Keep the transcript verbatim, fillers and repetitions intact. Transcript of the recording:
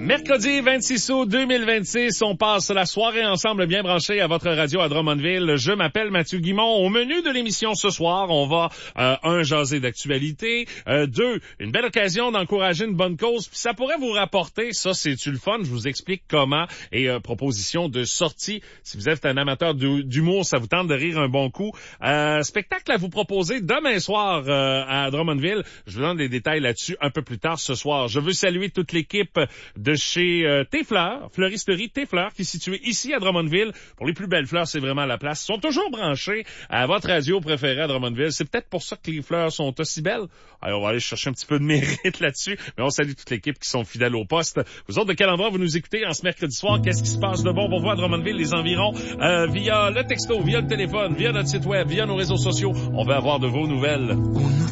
Mercredi vingt-six août deux mille vingt-six, on passe la soirée ensemble bien branchés à votre radio à Drummondville. Je m'appelle Mathieu Guimond. Au menu de l'émission ce soir, on va, euh, un, jaser d'actualité, euh, deux, une belle occasion d'encourager une bonne cause, puis ça pourrait vous rapporter, ça c'est-tu le fun, je vous explique comment, et euh, proposition de sortie. Si vous êtes un amateur d'humour, ça vous tente de rire un bon coup. Euh, spectacle à vous proposer demain soir euh, à Drummondville. Je vous donne des détails là-dessus un peu plus tard ce soir. Je veux saluer toute l'équipe de chez euh, T-Fleurs, Fleuristerie T-Fleurs, qui est située ici à Drummondville. Pour les plus belles fleurs, c'est vraiment la place. Ils sont toujours branchés à votre radio préférée à Drummondville. C'est peut-être pour ça que les fleurs sont aussi belles. Alors, on va aller chercher un petit peu de mérite là-dessus. Mais on salue toute l'équipe qui sont fidèles au poste. Vous autres, de quel endroit vous nous écoutez en ce mercredi soir? Qu'est-ce qui se passe de bon pour vous à Drummondville, les environs? Euh, via le texto, via le téléphone, via notre site web, via nos réseaux sociaux. On veut avoir de vos nouvelles. On nous